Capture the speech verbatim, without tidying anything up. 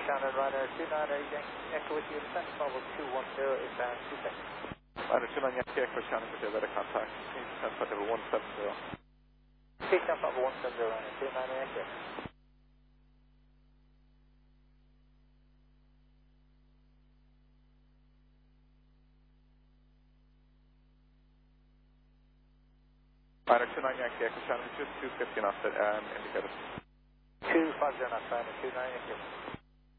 Shannon, Ryder two nine eight, Echo with you, descent level two one zero, inbound two seconds. Ryder two nine Yankee Echo, Shannon with you, radar contact, descent level one seven zero. Okay, descent level one seven zero, Ryder two nine eight, Echo. Ryder two nine Yankee Echo, Shannon with you, two fifty knots, um, indicated. two five zero knots, Ryder two nine Yankee.